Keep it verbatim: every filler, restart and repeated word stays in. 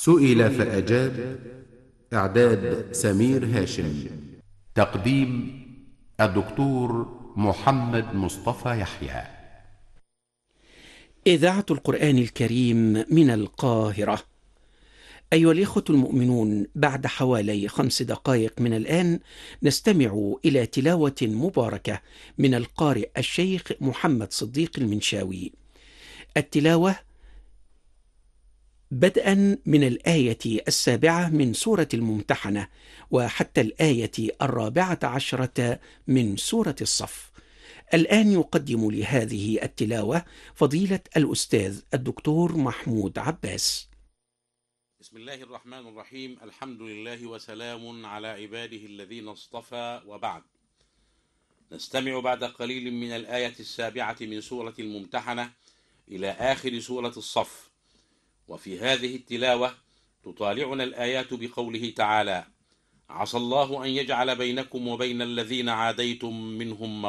سئل فأجاب. إعداد سمير هاشم. تقديم الدكتور محمد مصطفى يحيى. إذاعة القرآن الكريم من القاهرة. أيها الإخوة المؤمنون، بعد حوالي خمس دقائق من الآن نستمع إلى تلاوة مباركة من القارئ الشيخ محمد صديق المنشاوي. التلاوة بدءا من الآية السابعة من سورة الممتحنة وحتى الآية الرابعة عشرة من سورة الصف. الآن يقدم لهذه التلاوة فضيلة الأستاذ الدكتور محمود عباس. بسم الله الرحمن الرحيم. الحمد لله وسلام على عباده الذين اصطفى، وبعد. نستمع بعد قليل من الآية السابعة من سورة الممتحنة إلى آخر سورة الصف. وفي هذه التلاوة تطالعنا الآيات بقوله تعالى: عسى الله أن يجعل بينكم وبين الذين عاديتم منهم